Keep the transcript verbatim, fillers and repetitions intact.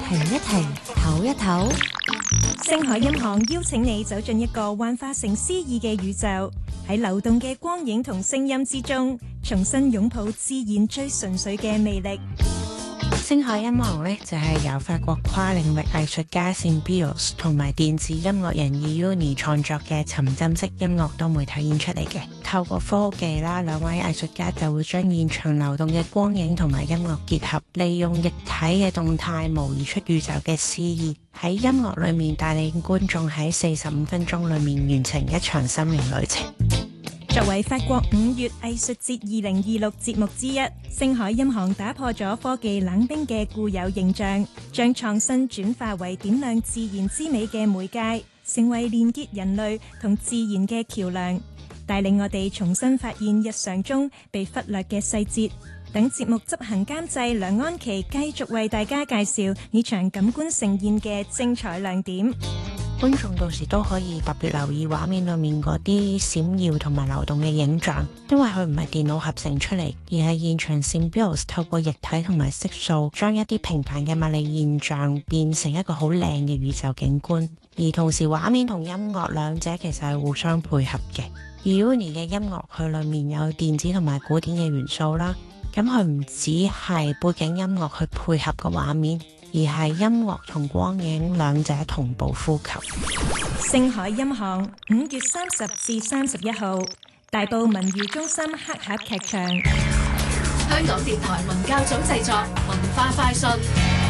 停一停，唞一唞。 星海音行邀請你走進一個幻化成詩意嘅宇宙，喺流動嘅光影同聲音之中，重新擁抱自然最純粹嘅魅力。 星海音行呢，就係、是、由法國跨領域藝術家 Symbiose 同埋電子音樂人 Euni 創作嘅沉浸式音樂多媒體演出嚟嘅。透過科技啦，兩位藝術家就會將現場流動嘅光影同埋音樂結合，利用液體嘅動態模擬出宇宙嘅詩意，喺音樂裏面帶領觀眾喺四十五分鐘裏面完成一場心靈旅程。 作為法國五月藝術節二零二六節目之一，星海音行打破咗科技冷冰嘅固有形象，將創新轉化為點亮自然之美嘅媒介，成為連結人類同自然嘅橋樑，帶領我哋重新發現日常中被忽略嘅細節。等節目執行監製梁安琪繼續為大家介紹呢場感官盛宴嘅精彩亮點。 觀眾到時都可以特別留意畫面裏面嗰啲閃耀同埋流動嘅影像，因為佢唔係電腦合成出嚟，而係現場 Symbiose 透過液體同埋色素，將一啲平凡嘅物理現象變成一個好靚嘅宇宙景觀。而同時畫面同音樂兩者其實係互相配合嘅。而 Euni 嘅音樂佢裏面有電子同埋古典嘅元素啦，咁佢唔只係背景音樂去配合個畫面，而係音樂同光影兩者同步呼吸。 星海音行五月三十至三十一號，大埔文娛中心黑盒劇場。 香港電台文教組製作，文化快訊。